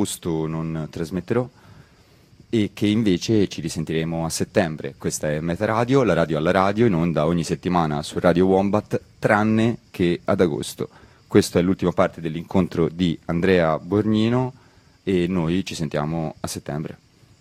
agosto non trasmetterò e che invece ci risentiremo a settembre. Questa è Meta Radio, la radio alla radio, in onda ogni settimana su Radio Wombat, tranne che ad agosto. Questa è l'ultima parte dell'incontro di Andrea Borgnino e noi ci sentiamo a settembre.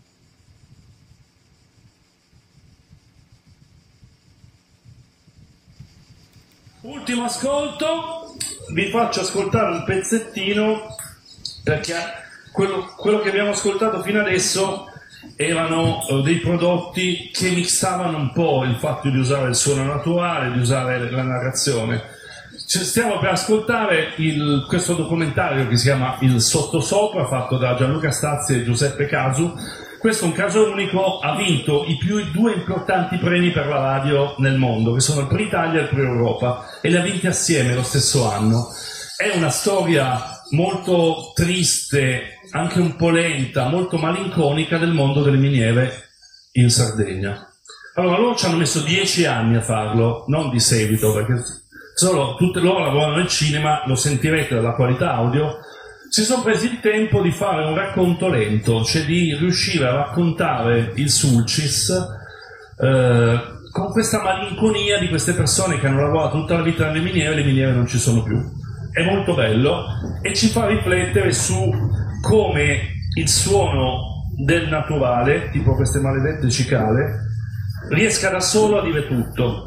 Ultimo ascolto, vi faccio ascoltare un pezzettino perché quello che abbiamo ascoltato fino adesso erano dei prodotti che mixavano un po' il fatto di usare il suono naturale, di usare la narrazione. Stiamo per ascoltare questo documentario che si chiama Il Sottosopra, fatto da Gianluca Stazzi e Giuseppe Casu. Questo è un caso unico, ha vinto i due importanti premi per la radio nel mondo, che sono il Pre Italia e il Pre Europa, e li ha vinti assieme lo stesso anno. È una storia molto triste, anche un po' lenta, molto malinconica del mondo delle miniere in Sardegna. Allora, loro ci hanno messo 10 anni a farlo, non di seguito, perché loro lavorano nel cinema, lo sentirete dalla qualità audio. Si sono presi il tempo di fare un racconto lento, cioè di riuscire a raccontare il Sulcis con questa malinconia di queste persone che hanno lavorato tutta la vita nelle miniere e le miniere non ci sono più. È molto bello e ci fa riflettere su come il suono del naturale, tipo queste maledette cicale, riesca da solo a dire tutto.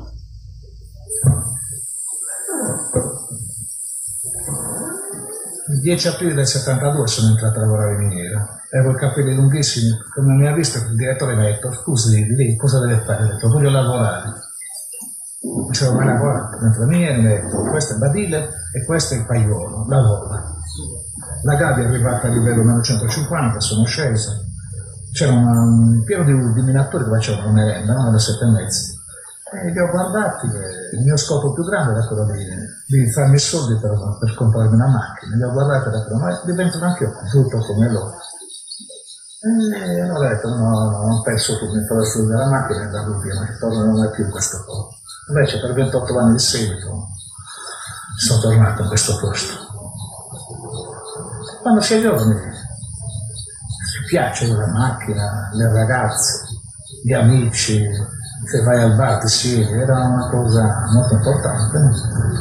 Il 10 aprile del 72 sono entrato a lavorare in miniera, avevo i capelli lunghissimi, come mi ha visto il direttore mi ha detto: scusi, lei cosa deve fare? Ho detto: voglio lavorare. Non ci avevo mai lavorato dentro la miniera, mi ha detto: questo è il badile e questo è il paiolo, lavora. La gabbia è arrivata a livello 950, sono sceso, c'era un pieno di minatori che facevano una merenda, no? Alle 7:30. E li ho guardati, il mio scopo più grande era quello di farmi soldi per comprarmi una macchina. Li ho guardati e ho detto: ma diventano anche io tutto come loro. E ho detto: no, non penso che mi farò soldi della macchina e andavo via, ma che torno non è più questo posto. Invece per 28 anni di seguito sono tornato in questo posto. Quando si è giovani ci piace la macchina, le ragazze, gli amici. Se vai al bar ti siedi, era una cosa molto importante.